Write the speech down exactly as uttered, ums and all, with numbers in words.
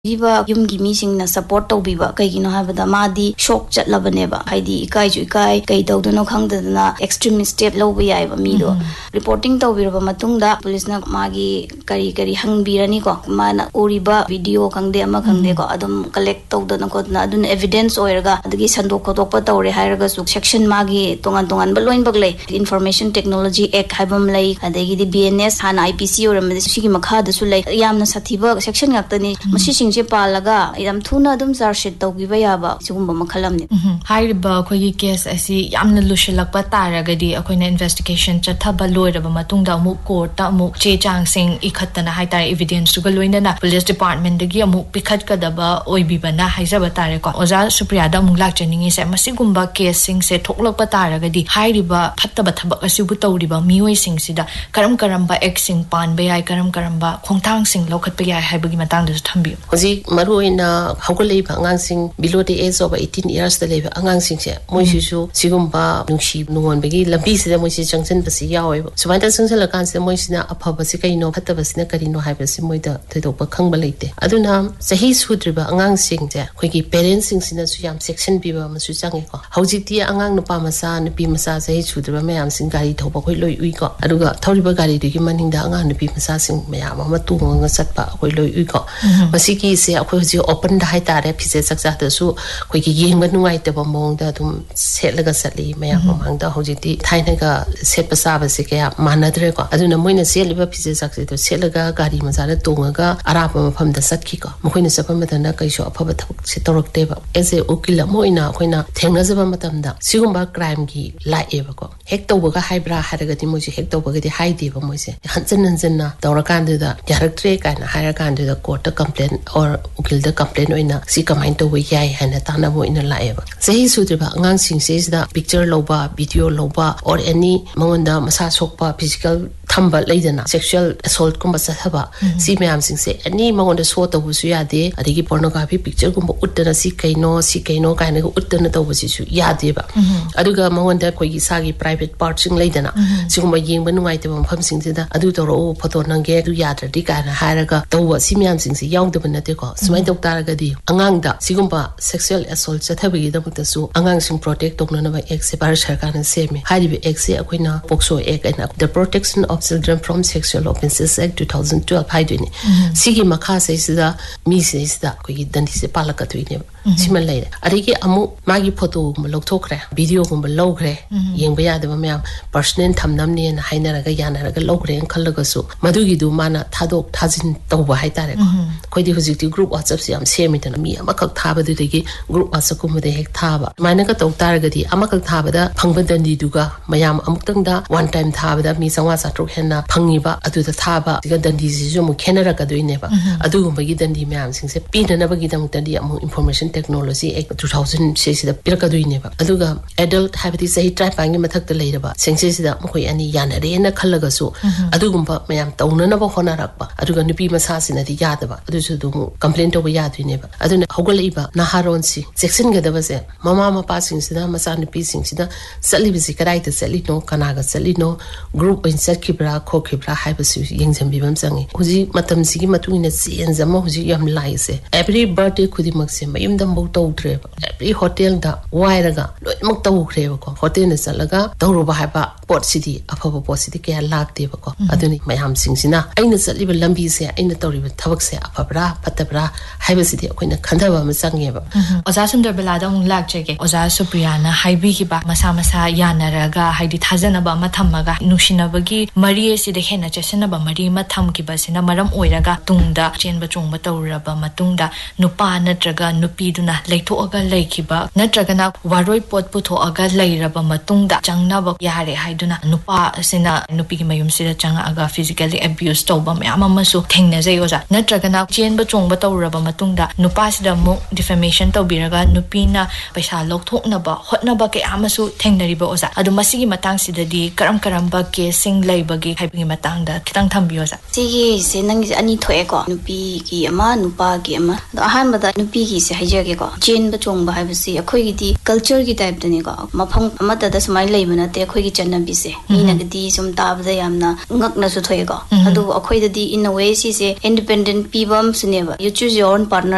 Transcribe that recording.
Viva Yum Gimising na support to Viva Kaino have the Madi shock chat labaneva Heidi Kai Jukai Kai Dono Kang the extremist step low we have a mido reporting to Virva Matunda police na Magi Kari Kari Hang Biraniko Mana Uriba video Kang de Makang de Adam collect to the Nakotna dun evidence oirga the Gisando Kotopa or Hiraga section Magi Tongan Tongan Baloin Bagle Information Technology Act Habam Lake and they the B N S Han I P C or Shiki Makha the Sule Yamna Sativa section Yaktani Mashing Palaga, Idam Tuna Dum Zarshit Dogivayaba, Sumba Makalamni. Hiriba, Kogi case, I see Yamna Lushilak Bataragadi, a coin investigation, Chataba Lloyd of Matunda Muko, Tamu, Che Chang Sing, Ikatana Haita evidence to Galuina, Police Department, the Giamu, Pikatkadaba, Oibibana, Hizabatareko, Oza Supriada Mulachaning is a Masigumba case sing said Tokla Bataragadi, Hiriba, Patabataba, Subutodiba, Mui sing Sida, Karam Karamba, Exing Pan, Bay, Karam Karamba, Kontang sing, Lokataya, Habimatang Tambi. Maruina Hogole Angansing below the age of eighteen years the labor Angansing Moishu Sigumba Nushi Nuan Begi Labis the Moishi Junction Basia so when the Sunsil accounts the Moisina a Pabasica no Patabasina Carino Hypersimida Tedopa Kangalate Aduna Sahi Sudriba Angansing Quiki parents in Sinasuyam section Biba Masusangico Hausiti Angang no Pamasa and Pimasa Sahi Sudriba Mayam Singari Topa Uico Aduga Toriba Gari to Gimaning the Angan the Pimasa Sing Mayama Tunga Satpa Uico Masiki say akwai open da haitare phise saksa da su koi ki yeng ban nuai ta bamong da dum set laga satli maya mamang da hojiti thaina ga set pasa ba se kya manadre ko aduna moina set liba phise sakse to set laga gari maja da tonga ga arapa mafam da satki ko moina sapa madana kai sho aphaba thak se torok te ba ese ukila moina koina thengna jaba matam da sigumba crime gi la e ba ko hek to ba ga haibra haraga ti moji hek to ba ga di haide ba moise hanjan hanjan na tawrakan da director kana harakan da court complaint or ukil the complaint oina si kamain to we yai hana tana mo ina laeba sahi sudriba angang sing says the picture loba video loba or any mangonda masa sokpa physical thamba leidana sexual assault kumba sahaba si mayam sing say any mangonda so to bu su ya de adigi pornography picture kumba uttana si kaino si kaino kaina uttana to bu si su ya de ba aduga mangonda koi sagi private part sing leidana si kumba yeng ba nuai te bam pham sing da adu to ro photo nange du ya di kana haraga to wa si mayam sing si yaung de banate ko Smai Doctor Gadi, Anganga, Sigumba, sexual assault, Satabi, the Su, Angang protect Dognova ex Barashakan and Semi, Hadi ex Aquina, Boxo egg and the Protection of Children from Sexual Offences Act two thousand twelve, Hiding. Sigi Makasa is the Misses that we done his palacatuin. Similar. Ariki Amu, Magi Poto, Molotokre, video Gumbalogre, Yangaya the Mamma, Persnan Tamnamni and Hainaraga Yana, Logre and Kalagasu, Madugi do Mana, Tadok, Tazin, Toba Haitare. Quite the group WhatsApp Siam Semitan me, Amakal Taba de group Wasakum de Hektaba. Manaka to Targati, Amakal Tabada, Pangbadan Duga, Mayam Amutanga, one time Tabada, Misawasa Trokena, Pangiba, Adu the Taba, the Dandizum, Canada do never. Adu Magidan di Mam, since a Peter never get them the information technology Act two thousand says the Pirkadu never. Aduga, adult habit is a trapang matak the later, since the Mokoi and Yanare and a Kalagasu, Adugumba, Mayam Tonanaba Honarapa, Aduga Nupi Masasin at the Yadaba, Adusu complaint over Yadu never. I don't know Hogoliba, Naharonsi, Sexin Gadavase, Mamma passing Sida, Masani piecing Sida, Salibisi Karita Salino, Kanaga Salino, group in Sakibra, Kokibra, Hypersus, Yings and Bibam Sangi, Huzi Matam Sigimatuina Si and Zamozi Yam Lice. Every birthday could be Maxim, Im the Moto Trip, every hotel da, Wairaga, Mokto Crevaco, Hotel Salaga, Doroba Haba, Port City, a Papa Port City, Care Lag Devaco, I don't need my ham singsina. I know that little Lambise, in the Tori with Tavaxe, a Pabra, Patabra, Hibacity, Queen Kandava Masangeva. Ozasundar Belada Lag Jake, Oza Supriana, Haibikiba, Masamasa, Yanaraga, Haidi Tazanaba, Matamaga, Nushinabagi, Maria Sidehena, Chesenaba, Marie Matamkiba, Sinamaram Oiraga, Tunda, Chen Batung Batoraba, Matunda, Nupa, Natraga, Nupiduna, Leitoga Lakiba, Natragana, Waroi Pot Puto Aga Lairaba, Matunda, Jangnaba, Yare, Haiduna, Nupa, Sina, Nupi Mayum Sida Changa Aga, physically abused Toba, Yamamasu, Tengnazeoza, Natragana, Chen Batung Batoraba, Matunda, Nupas the Mo defamation Tobiraga, Nupina, Paisa Lok Toknaba, Hotnaba Ke Amasu, Tengnariba Oza, Adumasi Matang Sidadi, Karam Karamba, Ke Sing Laibagi, Hyping Matanga, Kitang Tambioza. Sigi, Senang is Ani Toego, Nupi Giama, Nupa Giama, the Hamada Nupi is Hijagego, Jane Batung Bahivasi, a Kogi culture type Denigo, Mapang Amata, that's my layman, the Kogi Chanabise, Minagadi, some Tab the Yamna, Ngakna Sutoego, Adu Akoida in a way, she say independent P bombs never. You choose your own partner.